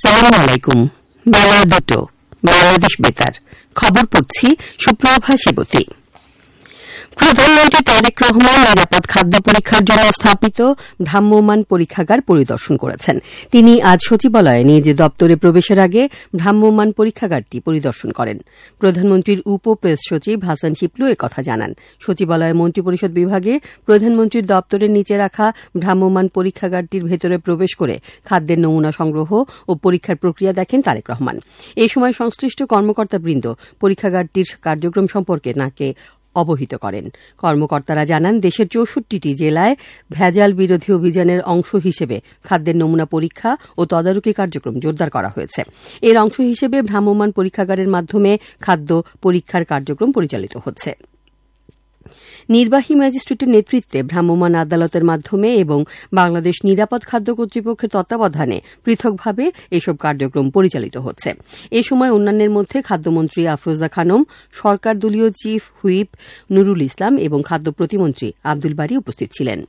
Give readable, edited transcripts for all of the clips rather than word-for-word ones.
আসসালামু আলাইকুম। বেলা দুটো, বাংলাদেশ বেতার। খবর পড়ছি সুপ্রভা সেবতী। প্রধানমন্ত্রী তারেক রহমান নিরাপদ খাদ্য পরীক্ষার জন্য স্থাপিত ভ্রাম্যমাণ পরীক্ষাগার পরিদর্শন করেছেন। তিনি আজ সচিবালয়ে নিজ দপ্তরে প্রবেশের আগে ভ্রাম্যমাণ পরীক্ষাগারটি পরিদর্শন করেন। প্রধানমন্ত্রীর উপ প্রেস সচিব হাসান শিপলু একথা জানান। সচিবালয় মন্ত্রিপরিষদ বিভাগে প্রধানমন্ত্রীর দপ্তরের নিচে রাখা ভ্রাম্যমাণ পরীক্ষাগারটির ভেতরে প্রবেশ করে খাদ্যের নমুনা সংগ্রহ ও পরীক্ষার প্রক্রিয়া দেখেন তারেক রহমান। এ সময় সংশ্লিষ্ট কর্মকর্তাবৃন্দ পরীক্ষাগারটির কার্যক্রম সম্পর্কে তাঁকে অবহিত করেন। কর্মকর্তারা জানান, দেশের ৬৪টি জেলায় ভেজাল বিরোধী অভিযানের অংশ হিসেবে খাদ্যের নমুনা পরীক্ষা ও তদারকি কার্যক্রম জোরদার করা হয়েছে। এর অংশ হিসেবে ভ্রাম্যমাণ পরীক্ষাগারের মাধ্যমে খাদ্য পরীক্ষার কার্যক্রম পরিচালিত হচ্ছে। নির্বাহী ম্যাজিস্ট্রেটের নেতৃত্বে ভ্রাম্যমাণ আদালতের মাধ্যমে এবং বাংলাদেশ নিরাপদ খাদ্য কর্তৃপক্ষের তত্ত্বাবধানে পৃথকভাবে এসব কার্যক্রম পরিচালিত হচ্ছে। এ সময় অন্যান্যের মধ্যে খাদ্যমন্ত্রী আফরোজা খানম, সরকার দলীয় চিফ হুইপ নুরুল ইসলাম এবং খাদ্য প্রতিমন্ত্রী আব্দুল বারী উপস্থিত ছিলেন।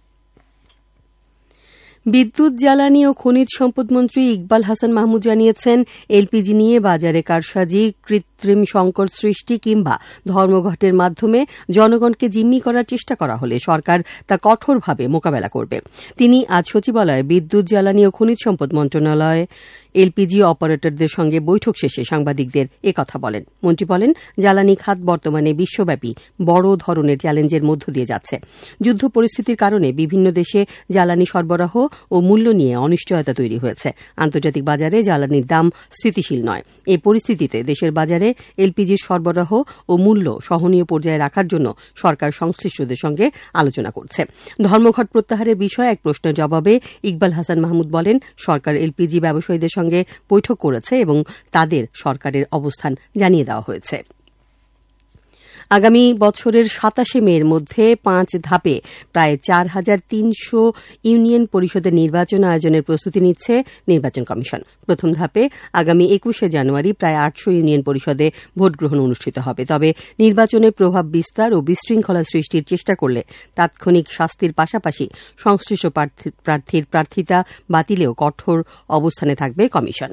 বিদ্যুৎ, জ্বালানি ও খনিজ সম্পদ মন্ত্রী ইকবাল হাসান মাহমুদ জানিয়েছেন, এলপিজি নিয়ে বাজারে কারসাজি, কৃত্রিম সংকট সৃষ্টি কিংবা ধর্মঘটের মাধ্যমে জনগণকে জিম্মি করার চেষ্টা করা হলে সরকার তা কঠোরভাবে মোকাবেলা করবে। তিনি আজ সচিবালয়ে বিদ্যুৎ, জ্বালানি ও খনিজ সম্পদ মন্ত্রণালয়ে এলপিজি অপারেটরদের সঙ্গে বৈঠক শেষে সাংবাদিকদের একথা বলেন। মন্ত্রী বলেন, জ্বালানি খাত বর্তমানে বিশ্বব্যাপী বড় ধরনের চ্যালেঞ্জের মধ্য দিয়ে যাচ্ছে। যুদ্ধ পরিস্থিতির কারণে বিভিন্ন দেশে জ্বালানি সরবরাহ ও মূল্য নিয়ে অনিশ্চয়তা তৈরি হয়েছে। আন্তর্জাতিক বাজারে জ্বালানির দাম স্থিতিশীল নয়। এই পরিস্থিতিতে দেশের বাজারে এলপিজির সরবরাহ ও মূল্য সহনীয় পর্যায়ে রাখার জন্য সরকার সংশ্লিষ্টদের সঙ্গে আলোচনা করছে। ধর্মঘট প্রত্যাহারের বিষয়ে এক প্রশ্নের জবাবে ইকবাল হাসান মাহমুদ বলেন, সরকার এলপিজি ব্যবসায়ীদের সঙ্গে বৈঠক করেছে এবং তাদের সরকারের অবস্থান জানিয়ে দেওয়া হয়েছে। আগামী বছরের ২৭ মের মধ্যে ৫ ধাপে প্রায় ৪,৩০০ ইউনিয়ন পরিষদের নির্বাচন আয়োজনের প্রস্তুতি নিচ্ছে নির্বাচন কমিশন। প্রথম ধাপে আগামী ২১ জানুয়ারি প্রায় ৮০০ ইউনিয়ন পরিষদে ভোটগ্রহণ অনুষ্ঠিত হবে। তবে নির্বাচনে প্রভাব বিস্তার ও বিশৃঙ্খলা সৃষ্টির চেষ্টা করলে তাৎক্ষণিক শাস্তির পাশাপাশি সংশ্লিষ্ট প্রার্থীর প্রার্থিতা বাতিলেও কঠোর অবস্থানে থাকবে কমিশন।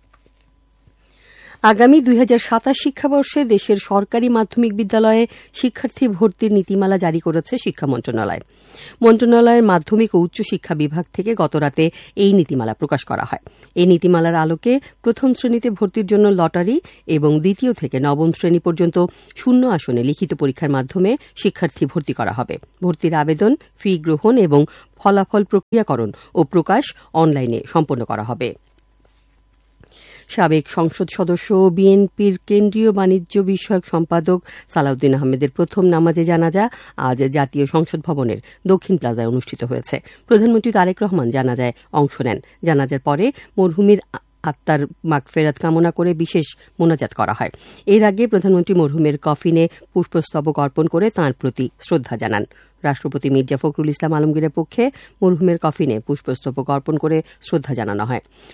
আগামী ২০২৭ শিক্ষাবর্ষে দেশের সরকারি মাধ্যমিক বিদ্যালয়ে শিক্ষার্থী ভর্তির নীতিমালা জারি করেছে শিক্ষা মন্ত্রণালয়। মন্ত্রণালয়ের মাধ্যমিক ও উচ্চশিক্ষা বিভাগ থেকে গতরাতে এই নীতিমালা প্রকাশ করা হয়। এই নীতিমালার আলোকে প্রথম শ্রেণীতে ভর্তির জন্য লটারি এবং দ্বিতীয় থেকে নবম শ্রেণী পর্যন্ত শূন্য আসনে লিখিত পরীক্ষার মাধ্যমে শিক্ষার্থী ভর্তি করা হবে। ভর্তির আবেদন, ফি গ্রহণ এবং ফলাফল প্রক্রিয়াকরণ ও প্রকাশ অনলাইনে সম্পন্ন করা হবে। সাবেক সংসদ সদস্য ও বিএনপির কেন্দ্রীয় বাণিজ্য বিষয়ক সম্পাদক সালাউদ্দিন আহমেদের প্রথম নামাজে জানাজা আজ জাতীয় সংসদ ভবনের দক্ষিণ প্লাজায় অনুষ্ঠিত হয়েছে। প্রধানমন্ত্রী তারেক রহমান জানাজায় অংশ নেন। জানাজার পরে মরহুমের আত্মার মাগফেরাত কামনা করে বিশেষ মোনাজাত করা হয়। এর আগে প্রধানমন্ত্রী মরহুমের কফিনে পুষ্পস্তবক অর্পণ করে তাঁর প্রতি শ্রদ্ধা জানান। রাষ্ট্রপতি মির্জা ফখরুল ইসলাম আলমগীরের পক্ষে মরহুমের কফিনে পুষ্পস্তবক অর্পণ করে শ্রদ্ধা জানানো হয়।